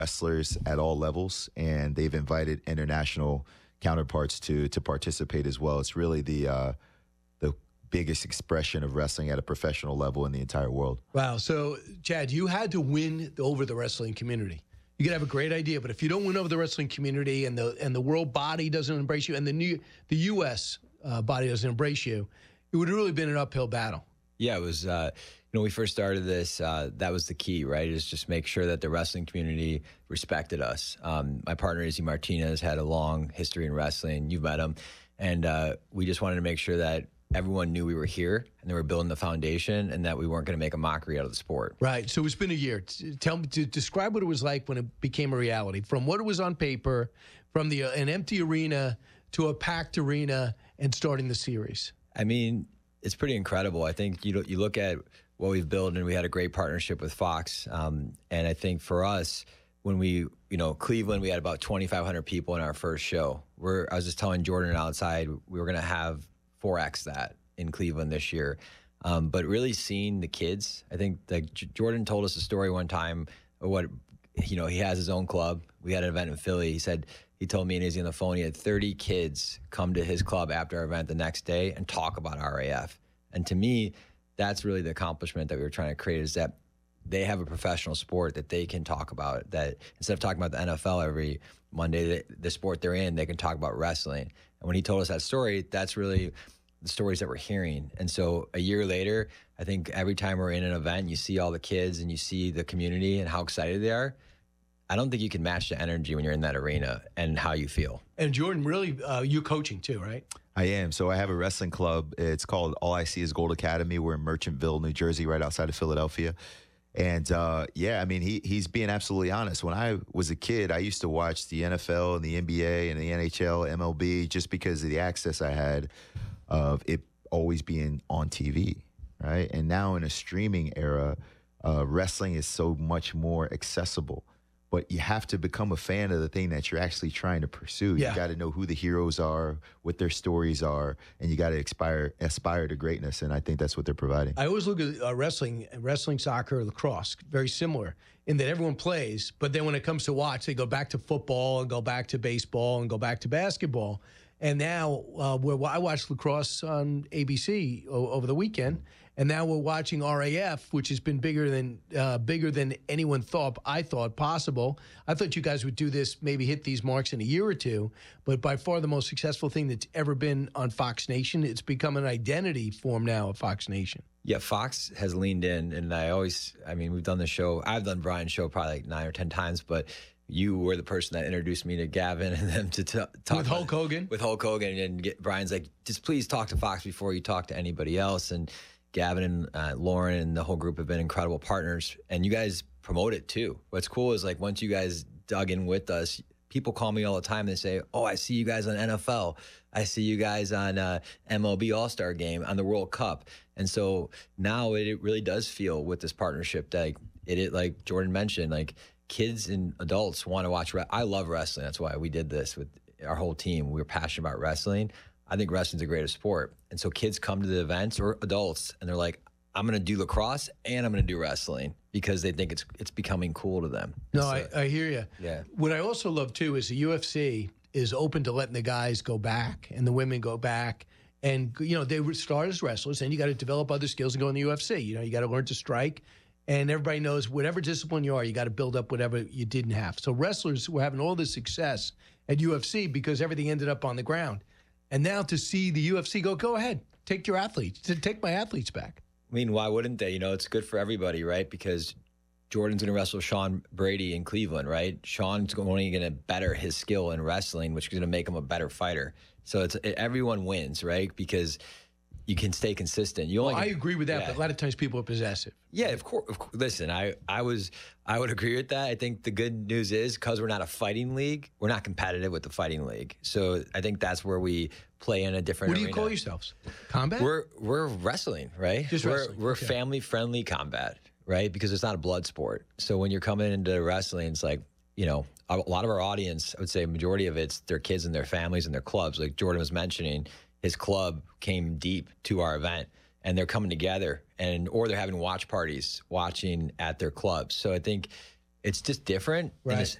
wrestlers at all levels, and they've invited international counterparts to participate as well. It's really the biggest expression of wrestling at a professional level in the entire world. Wow. So, Chad, you had to win over the wrestling community. You could have a great idea, but if you don't win over the wrestling community and the world body doesn't embrace you and the U.S. Body doesn't embrace you, it would have really been an uphill battle. Yeah, it was, when we first started this, that was the key, right? Is just make sure that the wrestling community respected us. My partner, Izzy Martinez, had a long history in wrestling. You've met him. And we just wanted to make sure that everyone knew we were here and they were building the foundation and that we weren't going to make a mockery out of the sport. Right. So it's been a year. Tell me, describe what it was like when it became a reality. From what it was on paper, from an empty arena to a packed arena and starting the series. I mean, it's pretty incredible. I think you look at what we've built, and we had a great partnership with Fox. And I think for us, when we, Cleveland, we had about 2,500 people in our first show. I was just telling Jordan outside, we were going to have 4X that in Cleveland this year. But really seeing the kids, I think like Jordan told us a story one time of what, he has his own club. We had an event in Philly. He told me and Izzy on the phone, he had 30 kids come to his club after our event the next day and talk about RAF. And to me, that's really the accomplishment that we were trying to create, is that they have a professional sport that they can talk about, that instead of talking about the NFL every Monday, the sport they're in, they can talk about wrestling. And when he told us that story, that's really the stories that we're hearing. And so a year later, I think every time we're in an event, you see all the kids and you see the community and how excited they are. I don't think you can match the energy when you're in that arena and how you feel. And Jordan, really, you're coaching too, right? I am. So I have a wrestling club. It's called All I See Is Gold Academy. We're in Merchantville, New Jersey, right outside of Philadelphia. And he's being absolutely honest. When I was a kid, I used to watch the NFL and the NBA and the NHL, MLB, just because of the access I had of it always being on TV, right? And now in a streaming era, wrestling is so much more accessible. But you have to become a fan of the thing that you're actually trying to pursue. Yeah. You got to know who the heroes are, what their stories are, and you got to aspire to greatness. And I think that's what they're providing. I always look at wrestling, soccer, lacrosse, very similar in that everyone plays. But then when it comes to watch, they go back to football and go back to baseball and go back to basketball. And now I watched lacrosse on ABC over the weekend, and now we're watching RAF, which has been bigger than anyone thought possible. I thought you guys would do this, maybe hit these marks in a year or two, but by far the most successful thing that's ever been on Fox Nation. It's become an identity form now of Fox Nation. Yeah, Fox has leaned in, and we've done the show. I've done Brian's show probably like 9 or 10 times, but you were the person that introduced me to Gavin and them to talk with Hulk Hogan. With Hulk Hogan, and Brian's like, just please talk to Fox before you talk to anybody else. And Gavin and Lauren and the whole group have been incredible partners, and you guys promote it too. What's cool is like once you guys dug in with us, people call me all the time. They say, "Oh, I see you guys on NFL. I see you guys on MLB All-Star Game, on the World Cup." And so now it really does feel with this partnership that it like Jordan mentioned, like kids and adults want to watch. I love wrestling. That's why we did this with our whole team. We were passionate about wrestling. I think wrestling's the greatest sport. And so kids come to the events, or adults, and they're like, I'm going to do lacrosse and I'm going to do wrestling because they think it's becoming cool to them. No, I hear you. Yeah. What I also love, too, is the UFC is open to letting the guys go back and the women go back. And, they start as wrestlers, and you got to develop other skills and go in the UFC. You got to learn to strike. And everybody knows whatever discipline you are, you got to build up whatever you didn't have. So wrestlers were having all this success at UFC because everything ended up on the ground. And now to see the UFC go ahead, take your athletes, take my athletes back. I mean, why wouldn't they? It's good for everybody, right? Because Jordan's going to wrestle Sean Brady in Cleveland, right? Sean's only going to better his skill in wrestling, which is going to make him a better fighter. So everyone wins, right? Because you can stay consistent. I agree with that, but a lot of times people are possessive. Yeah, of course. Listen, I would agree with that. I think the good news is because we're not a fighting league, we're not competitive with the fighting league. So I think that's where we play in a different arena. What do you call yourselves? Combat? We're wrestling, right? Just wrestling. We're family-friendly combat, right? Because it's not a blood sport. So when you're coming into wrestling, it's like, a lot of our audience, I would say a majority of it's their kids and their families and their clubs. Like Jordan was mentioning, his club came deep to our event, and they're coming together, or they're having watch parties watching at their clubs. So I think it's just different Right.